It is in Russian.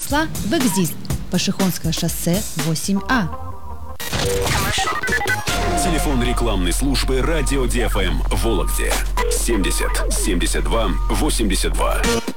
числа в ЭКЗИС, Пашихонское шоссе 8А. Телефон рекламной службы радио ДФМ в Вологде 70 72 82.